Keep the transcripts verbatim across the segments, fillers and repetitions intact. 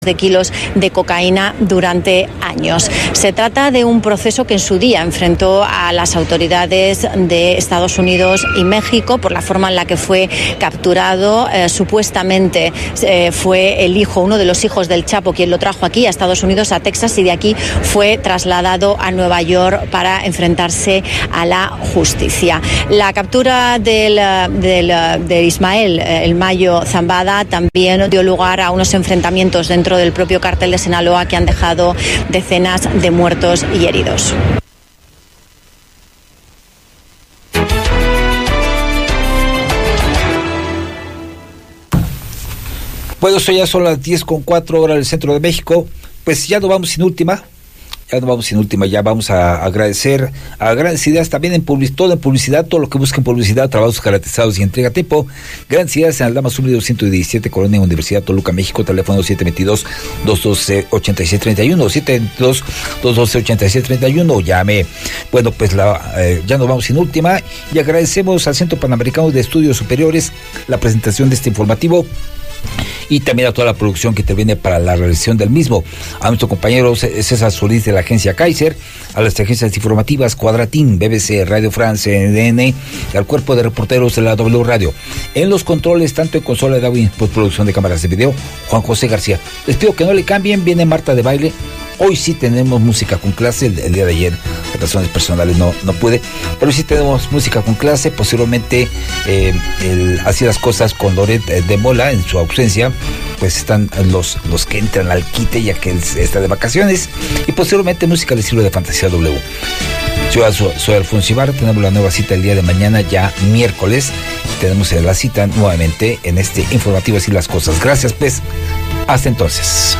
de kilos de cocaína durante años. Se trata de un proceso que en su día enfrentó a las autoridades de Estados Unidos y México por la forma en la que fue capturado. Eh, supuestamente eh, fue el hijo, uno de los hijos del Chapo, quien lo trajo aquí a Estados Unidos, a Texas, y de aquí fue trasladado a Nueva York para enfrentarse a la justicia. La captura del, del, de Ismael El Mayo Zambada también dio lugar a unos enfrentamientos dentro del propio cártel de Sinaloa que han dejado decenas de muertos y heridos. Bueno, eso ya son las diez con cuatro horas del centro de México. Pues ya nos vamos sin última. Ya nos vamos sin última, ya vamos a agradecer a Grandes Ideas también en publicidad, todo en publicidad, todo lo que busquen publicidad, trabajos garantizados y entrega a tiempo. Grandes Ideas en Aldama Sur doscientos diecisiete, Colonia Universidad Toluca, México, teléfono siete dos dos, dos uno dos, ocho seis tres uno, siete dos dos, dos uno dos, ocho seis tres uno, llame. Bueno, pues la, eh, ya nos vamos sin última y agradecemos al Centro Panamericano de Estudios Superiores la presentación de este informativo y también a toda la producción que interviene para la realización del mismo, a nuestro compañero César Solís de la agencia Kaiser, a las agencias informativas Cuadratín, B B C, Radio France, N D N, y al cuerpo de reporteros de la W Radio. En los controles, tanto en consola de audio y postproducción de cámaras de video, Juan José García. Les pido que no le cambien, viene Marta de Baile. Hoy sí tenemos música con clase, el, el día de ayer, por razones personales no, no pude, pero sí tenemos música con clase, posiblemente eh, el, así las cosas con Loret de Mola en su ausencia, pues están los, los que entran al quite ya que él está de vacaciones, y posiblemente música del estilo de Fantasía W. Yo soy, soy Alfonso Ibarra, tenemos la nueva cita el día de mañana, ya miércoles, tenemos la cita nuevamente en este informativo Así las Cosas. Gracias, pues, hasta entonces.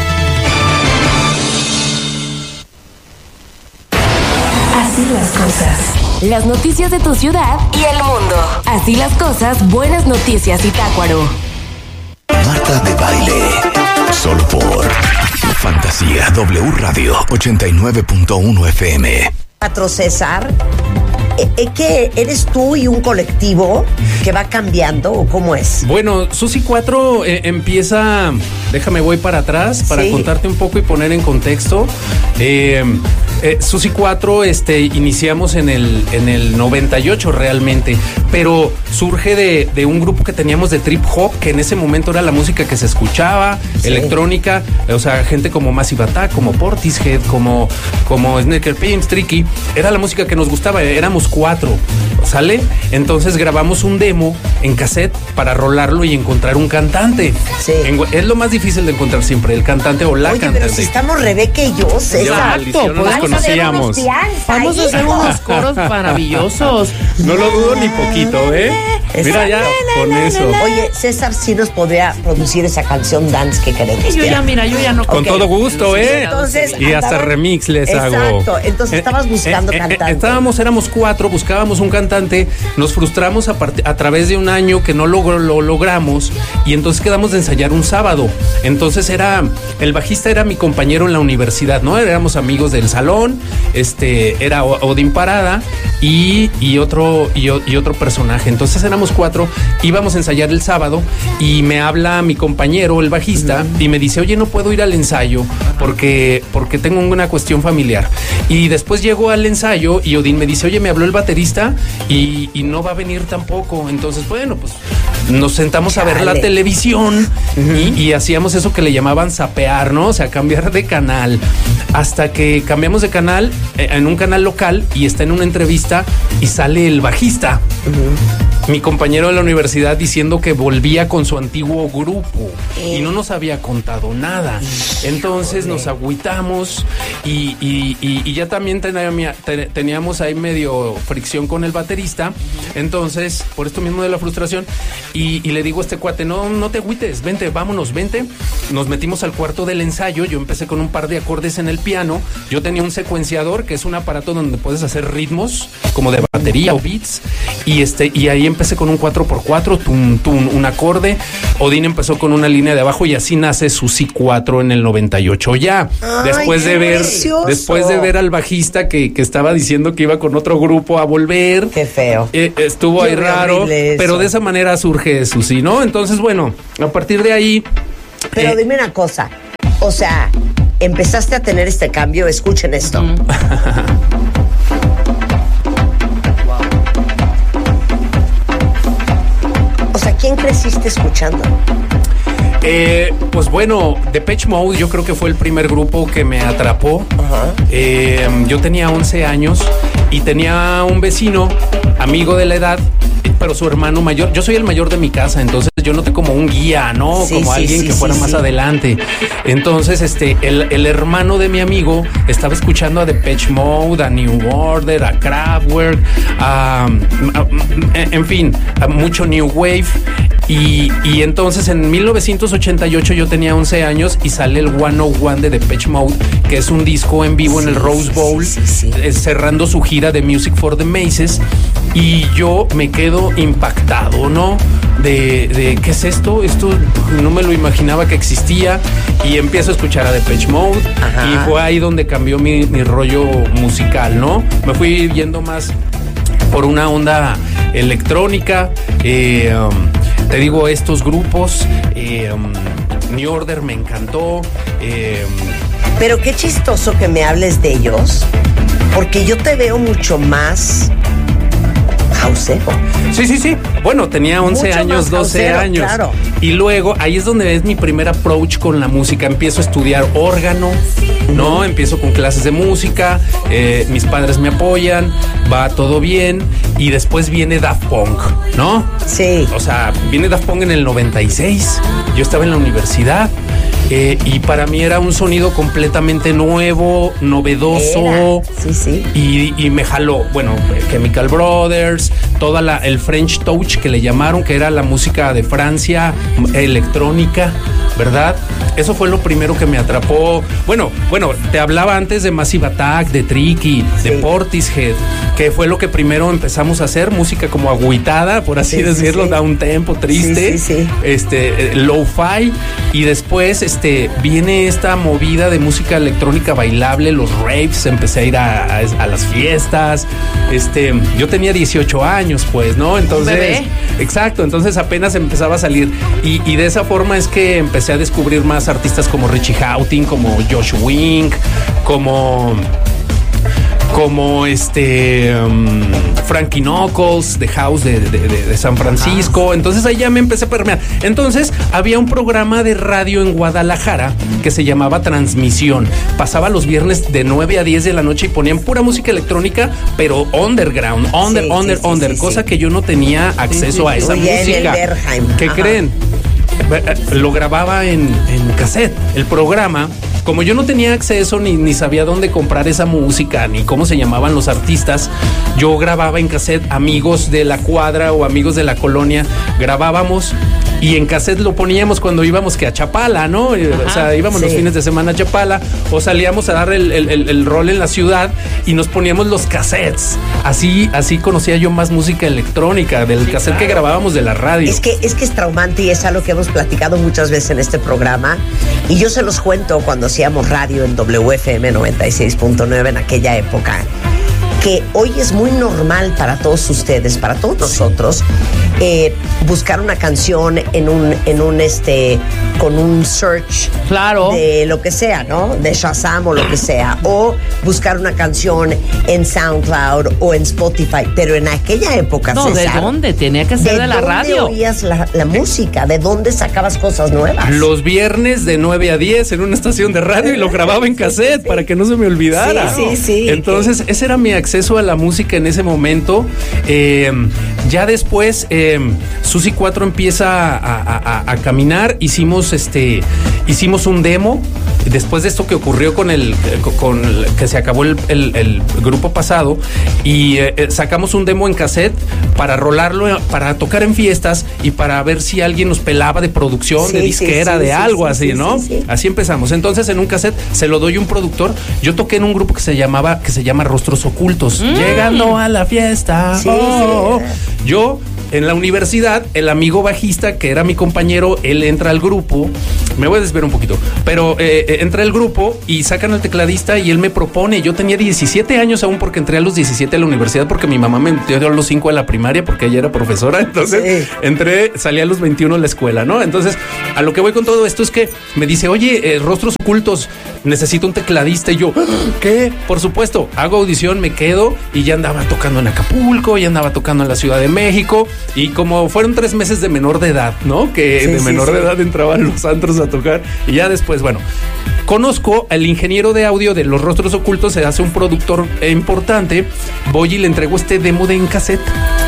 Así las cosas. Las noticias de tu ciudad y el mundo. Así las cosas, buenas noticias y Tácuaro. Marta de Baile. Solo por Fantasía W Radio ochenta y nueve punto uno F M. Patro César, ¿qué eres tú y un colectivo que va cambiando o cómo es? Bueno, Susi cuatro eh, empieza, déjame voy para atrás para sí. contarte un poco y poner en contexto. Eh, eh, Susi cuatro, este, iniciamos en el en el noventa y ocho realmente, pero surge de, de un grupo que teníamos de trip hop, que en ese momento era la música que se escuchaba, sí. electrónica, o sea, gente como Massive Attack, como Portishead, como como Sneaker Pimps, Tricky, era la música que nos gustaba, éramos cuatro, ¿sale? Entonces grabamos un demo en cassette para rolarlo y encontrar un cantante. Sí. En, es lo más difícil de encontrar siempre, el cantante o la Oye, cantante. Pero si estamos Rebeca y yo, César. Exacto, no nos conocíamos. Vamos a hacer unos coros maravillosos. No lo dudo ni poquito, ¿eh? Exacto. Mira ya, con eso. Oye, César sí nos podría producir esa canción dance que queremos. Yo ya, mira, yo ya no. Con okay. todo gusto, ¿eh? Entonces, y hasta andaban... remix les Exacto. hago. Exacto, entonces estabas buscando eh, eh, cantante. Eh, estábamos, éramos cuatro, buscábamos un cantante, nos frustramos a, part- a través de un año que no logro, lo logramos y entonces quedamos de ensayar un sábado. Entonces era, el bajista era mi compañero en la universidad, ¿no? Éramos amigos del salón, este, era Odín Parada y, y, otro, y, y otro personaje. Entonces éramos cuatro, íbamos a ensayar el sábado y me habla mi compañero, el bajista, uh-huh. y me dice, oye, no puedo ir al ensayo porque, porque tengo una cuestión familiar. Y después llego al ensayo y Odín me dice, oye, me habló el baterista y, y no va a venir tampoco. Entonces, bueno, pues nos sentamos a ver la televisión uh-huh. y, y hacíamos eso que le llamaban zapear, ¿no? O sea, cambiar de canal. Hasta que cambiamos de canal eh, en un canal local y está en una entrevista y sale el bajista. Uh-huh. Mi compañero de la universidad diciendo que volvía con su antiguo grupo eh. y no nos había contado nada. Entonces nos agüitamos y, y, y, y ya también tenía, teníamos ahí medio fricción con el baterista. Entonces, por esto mismo de la frustración, y, y le digo a este cuate, no, no te agüites, vente, vámonos, vente. Nos metimos al cuarto del ensayo, yo empecé con un par de acordes en el piano, yo tenía un secuenciador, que es un aparato donde puedes hacer ritmos, como de batería o beats, y este, y ahí empecé con un cuatro por cuatro, tum, tum, un acorde. Odín empezó con una línea de abajo y así nace Susi cuatro en el noventa y ocho ya. Ay, después de ver, precioso. después de ver al bajista que, que estaba diciendo que iba con otro grupo a volver. Qué feo. Eh, estuvo Qué ahí raro, pero de esa manera surge Susi, ¿no? Entonces, bueno, a partir de ahí. Pero eh, dime una cosa. O sea, empezaste a tener este cambio. Escuchen esto. Mm. O sea, ¿quién creciste escuchando? Eh, pues bueno, Depeche Mode yo creo que fue el primer grupo que me atrapó. Uh-huh. Eh, yo tenía once años y tenía un vecino, amigo de la edad, pero su hermano mayor. Yo soy el mayor de mi casa, entonces yo noté como un guía, ¿no? Sí, como sí, alguien sí, que sí, fuera sí. más adelante. Entonces, este, el, el hermano de mi amigo estaba escuchando a Depeche Mode, a New Order, a Kraftwerk, a, a, a, en fin, a mucho New Wave. Y, y entonces en mil novecientos ochenta y ocho yo tenía once años y sale el ciento uno de Depeche Mode, que es un disco en vivo sí, en el Rose Bowl, sí, sí, sí. cerrando su gira de Music for the Masses. Y yo me quedo impactado, ¿no? De, de ¿qué es esto? Esto no me lo imaginaba que existía. Y empiezo a escuchar a Depeche Mode. Ajá. Y fue ahí donde cambió mi, mi rollo musical, ¿no? Me fui yendo más por una onda electrónica. Eh, um, te digo, estos grupos, eh, um, New Order me encantó. Eh, Pero qué chistoso que me hables de ellos, porque yo te veo mucho más houseero. Sí, sí, sí. Bueno, tenía once Mucho años, doce houseero, años. Claro. Y luego ahí es donde es mi primer approach con la música. Empiezo a estudiar órgano, ¿no? Empiezo con clases de música. Eh, mis padres me apoyan, va todo bien. Y después viene Daft Punk, ¿no? Sí. O sea, viene Daft Punk en el noventa y seis. Yo estaba en la universidad. Eh, y para mí era un sonido completamente nuevo, novedoso. Era. Sí, sí. Y, y me jaló, bueno, Chemical Brothers, toda la, el French Touch que le llamaron, que era la música de Francia, electrónica, ¿verdad? Eso fue lo primero que me atrapó. Bueno, bueno, te hablaba antes de Massive Attack, de Tricky, sí. de Portishead, que fue lo que primero empezamos a hacer, música como agüitada, por así sí, decirlo, sí, sí. da un tempo triste, sí, sí, sí. este, lo-fi, y después este, viene esta movida de música electrónica bailable, los raves, empecé a ir a, a, a las fiestas, este, yo tenía dieciocho años, pues, ¿no? Entonces, ¿bebé? Exacto, entonces apenas empezaba a salir, y, y de esa forma es que empecé a descubrir más artistas como Richie Houghton, como Josh Wink, como como este um, Frankie Knuckles de House de, de, de, de San Francisco. Entonces ahí ya me empecé a permear. Entonces había un programa de radio en Guadalajara que se llamaba Transmisión. Pasaba los viernes de nueve a diez de la noche y ponían pura música electrónica, pero underground, under, sí, under, sí, under, sí, cosa sí. que yo no tenía acceso sí, a esa música. En el Berheim. ¿Qué Ajá. creen? Lo grababa en, en cassette, el programa. Como yo no tenía acceso ni, ni sabía dónde comprar esa música, ni cómo se llamaban los artistas, yo grababa en cassette, amigos de la cuadra o amigos de la colonia, grabábamos y en cassette lo poníamos cuando íbamos que a Chapala, ¿no? Ajá, o sea, íbamos sí. los fines de semana a Chapala o salíamos a dar el, el, el, el rol en la ciudad y nos poníamos los cassettes. Así, así conocía yo más música electrónica del sí, cassette claro. que grabábamos de la radio. Es que, es que es traumante y es algo que hemos platicado muchas veces en este programa y yo se los cuento cuando hacíamos radio en W F M noventa y seis punto nueve en aquella época, que hoy es muy normal para todos ustedes, para todos nosotros, eh, buscar una canción en un, en un este, con un search claro. de lo que sea, ¿no? De Shazam o lo que sea, o buscar una canción en SoundCloud o en Spotify, pero en aquella época, no, César, ¿de dónde? Tenía que ser de, de la radio. ¿De dónde oías la, la música? ¿De dónde sacabas cosas nuevas? Los viernes de nueve a diez en una estación de radio y lo grababa en cassette sí, sí. para que no se me olvidara. Sí, sí, sí. Entonces, ese era mi acceso a la música en ese momento. Eh, ya después, eh, Susi cuatro empieza a, a, a caminar. Hicimos este, hicimos un demo. Después de esto que ocurrió con el, con el que se acabó el, el, el grupo pasado, y eh, sacamos un demo en cassette para rolarlo, para tocar en fiestas y para ver si alguien nos pelaba de producción, sí, de disquera, sí, sí, de sí, algo sí, así, sí, ¿no? Sí, sí. Así empezamos. Entonces, en un cassette se lo doy a un productor. Yo toqué en un grupo que se llamaba, que se llama Rostros Ocultos. Mm. Llegando a la fiesta. Sí, oh, sí. Yo en la universidad, el amigo bajista, que era mi compañero, él entra al grupo. Me voy a desviar un poquito, pero eh, entra el grupo y sacan al tecladista y él me propone. Yo tenía diecisiete años aún, porque entré a los diecisiete a la universidad, porque mi mamá me metió a los cinco a la primaria porque ella era profesora. Entonces sí. entré, salí a los veintiuno a la escuela, ¿no? Entonces, a lo que voy con todo esto es que me dice, oye, eh, Rostros Ocultos, necesito un tecladista. Y yo, ¿qué? Por supuesto, hago audición, me quedo y ya andaba tocando en Acapulco, ya andaba tocando en la Ciudad de México. Y como fueron tres meses de menor de edad, ¿no? Que sí, de sí, menor sí. de edad entraban los antros a tocar. Y ya después, bueno, conozco al ingeniero de audio de Los Rostros Ocultos, se hace un productor importante. Voy y le entrego este demo de en cassette.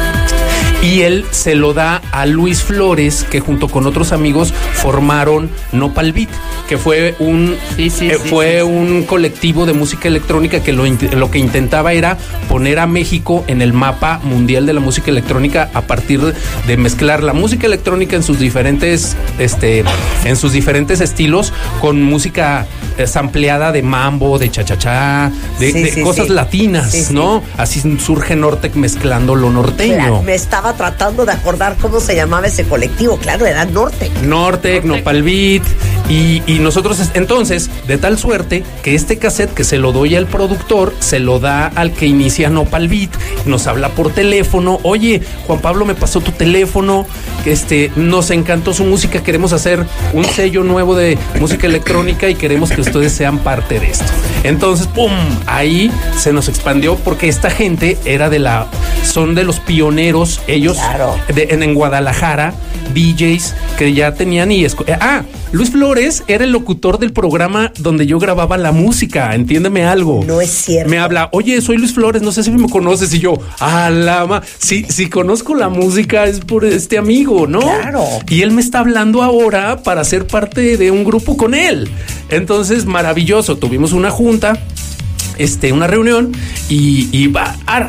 Y él se lo da a Luis Flores, que junto con otros amigos formaron Nopal Beat, que fue un sí, sí, eh, sí, fue sí, un sí. colectivo de música electrónica que lo, lo que intentaba era poner a México en el mapa mundial de la música electrónica a partir de mezclar la música electrónica en sus diferentes este en sus diferentes estilos con música eh, sampleada de mambo, de cha-cha-cha, de, sí, de sí, cosas sí. latinas, sí, sí. ¿no? Así surge Nortec mezclando lo norteño. Claro, me estaba tratando de acordar cómo se llamaba ese colectivo. Claro, era Nortec. Nortec, Nopal Beat. Y, y nosotros, entonces, de tal suerte que este cassette que se lo doy al productor, se lo da al que inicia Nopal Beat, nos habla por teléfono. Oye, Juan Pablo me pasó tu teléfono, que este, nos encantó su música, queremos hacer un sello nuevo de música electrónica y queremos que ustedes sean parte de esto. Entonces, pum, ahí se nos expandió porque esta gente era de la, son de los pioneros, ellos claro. de, en, en Guadalajara, D Js que ya tenían y escu- ah, Luis Flores era el locutor del programa donde yo grababa la música, entiéndeme algo. No es cierto. Me habla, oye, soy Luis Flores, no sé si me conoces. Y yo, ah, la ma, si, si conozco la música es por este amigo, ¿no? Claro. Y él me está hablando ahora para ser parte de un grupo con él. Entonces, maravilloso, tuvimos una junta. Este, una reunión y, y va, ar,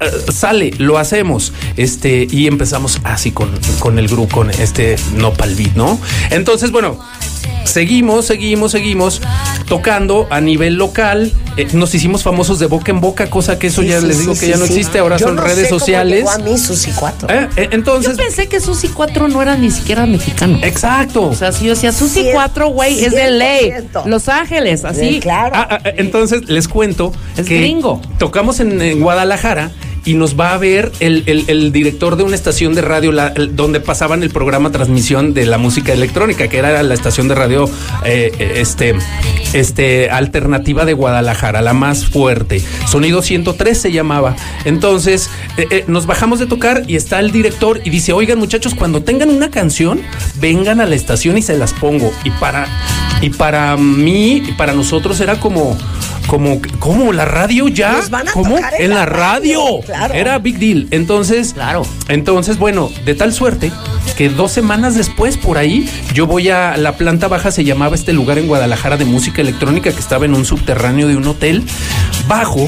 sale, lo hacemos, este, y empezamos así con, con el grupo, con este Nopal Beat, ¿no? Entonces, bueno, seguimos, seguimos, seguimos tocando a nivel local. Eh, nos hicimos famosos de boca en boca, cosa que eso sí, ya sí, les digo sí, que sí, ya no sí. existe. Ahora Yo son no redes sé sociales. Cómo llegó a mí Susi cuatro. Eh, eh, entonces, yo pensé que Susi cuatro no era ni siquiera mexicano. Exacto. O sea, si yo decía Susi cuatro, güey, es de L A, Los Ángeles, así. Sí, claro. Ah, ah, entonces les cuento es que gringo. Tocamos en, en Guadalajara. Y nos va a ver el, el, el director de una estación de radio la, el, donde pasaban el programa transmisión de la música electrónica, que era la estación de radio eh, este, este, alternativa de Guadalajara, la más fuerte. Sonido ciento tres se llamaba. Entonces eh, eh, nos bajamos de tocar y está el director y dice, oigan muchachos, cuando tengan una canción, vengan a la estación y se las pongo. Y para, y para mí, y para nosotros era como... Como, ¿cómo? ¿La radio ya? Nos van a ¿Cómo? tocar en En la, la radio. radio, claro. Era big deal. Entonces, claro. Entonces, bueno, de tal suerte que dos semanas después, por ahí, yo voy a la planta baja, se llamaba este lugar en Guadalajara de música electrónica, que estaba en un subterráneo de un hotel. Bajo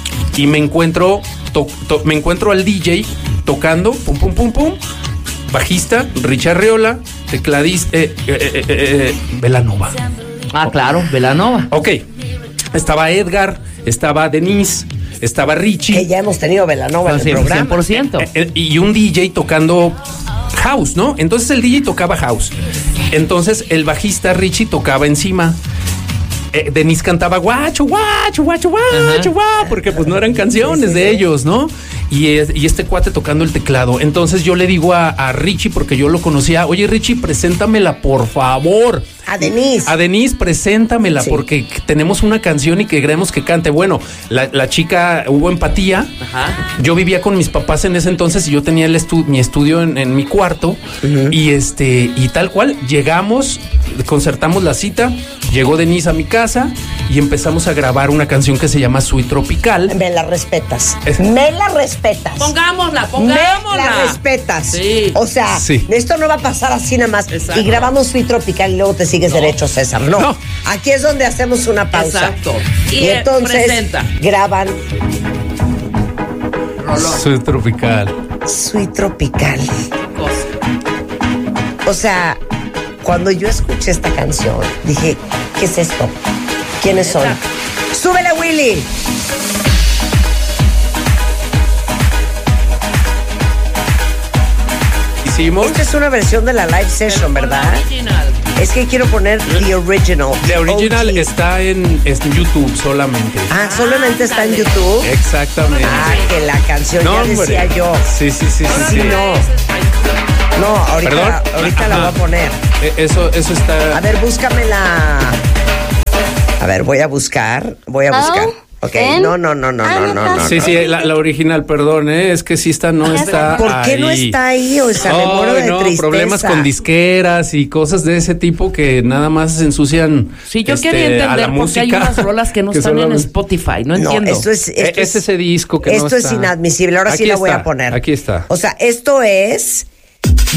y me encuentro, to, to, me encuentro al D J tocando, pum, pum, pum, pum. Bajista, Richard Riola, tecladista, eh, eh, eh, eh, Belanova. Ah, claro, Belanova. Ok. Estaba Edgar, estaba Denise, estaba Richie. Que ya hemos tenido Belanova en el programa. cien por ciento. Eh, eh, y un D J tocando house, ¿no? Entonces el D J tocaba house. Entonces el bajista Richie tocaba encima. Eh, Denise cantaba guacho, guacho, guacho, guacho, guacho, porque pues no eran canciones sí, sí, de sí. ellos, ¿no? Y, y este cuate tocando el teclado. Entonces yo le digo a, a Richie, porque yo lo conocía, oye Richie, preséntamela por favor. A Denise. A Denise, preséntamela, sí. porque tenemos una canción y que queremos que cante. Bueno, la, la chica, hubo empatía. Ajá. Yo vivía con mis papás en ese entonces y yo tenía el estu- mi estudio en, en mi cuarto. Uh-huh. Y este, y tal cual, llegamos, concertamos la cita, llegó Denise a mi casa y empezamos a grabar una canción que se llama Sweet Tropical. Me la respetas. Es... Me la respetas. Pongámosla, pongámosla. Me la respetas. Sí. O sea, sí. esto no va a pasar así nada más. Exacto. Y grabamos Sweet Tropical y luego te sigues no. derecho, César. No. no. Aquí es donde hacemos una pausa. Exacto. Y, y entonces presenta. graban Rolón. Sweet Tropical. Sweet Tropical. O sea, cuando yo escuché esta canción, dije, ¿qué es esto? ¿Quiénes son? ¡Súbele, Willy! hicimos. Esta es una versión de la live session, ¿verdad? Es que quiero poner The Original. The Original O G. está en, está en YouTube solamente. Ah, solamente está en YouTube. Exactamente. Ah, que la canción No, ya hombre. decía yo. Sí, sí, sí, sí. Sí, sí. no. No, ahorita, ¿Perdón? ahorita la Ajá. voy a poner. Eh, Eso, eso está. A ver, búscame la. A ver, voy a buscar. Voy a buscar. Ok, no, no, no, no, no, no, no. Sí, no. sí, la, la original, perdón, ¿eh? Es que sí está, no está. ¿Por qué ahí. no está ahí? O sea, me muero de Ay, no, tristeza. problemas con disqueras y cosas de ese tipo que nada más ensucian. Sí, yo este, quería a la entender por qué hay música, unas rolas que no están en solamente- Spotify. No No, entiendo. esto es, esto Eh, es ese disco que no esto es está. inadmisible. Ahora sí Aquí la voy está, a poner. aquí está. O sea, esto es